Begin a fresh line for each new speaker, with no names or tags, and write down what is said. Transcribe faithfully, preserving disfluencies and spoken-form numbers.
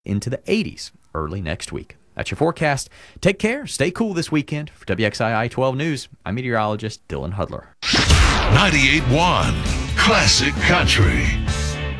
into the eighties early next week. That's your forecast. Take care. Stay cool this weekend. For W X I I twelve News, I'm meteorologist Dylan Hudler.
ninety-eight point one Classic Country.